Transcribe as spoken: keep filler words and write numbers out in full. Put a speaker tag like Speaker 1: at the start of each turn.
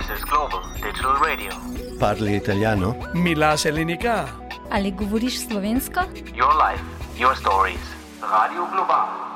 Speaker 1: This is Global Digital Radio.
Speaker 2: Parli italiano?
Speaker 3: Mi la Selenika.
Speaker 4: Ali govoriš slovensko?
Speaker 1: Your life, your stories. Radio Global.